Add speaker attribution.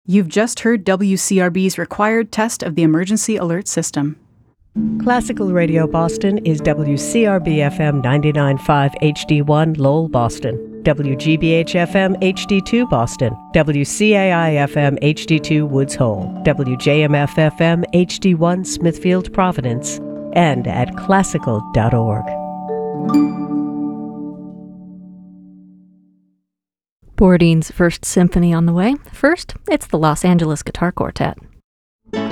Speaker 1: You've just heard WCRB's required test of the emergency alert system.
Speaker 2: Classical Radio Boston is WCRB-FM 99.5 HD1 Lowell, Boston, WGBH-FM HD2 Boston, WCAI-FM HD2 Woods Hole, WJMF-FM HD1 Smithfield, Providence, and at classical.org.
Speaker 3: Bourdain's First Symphony on the way. First, it's the Los Angeles Guitar Quartet.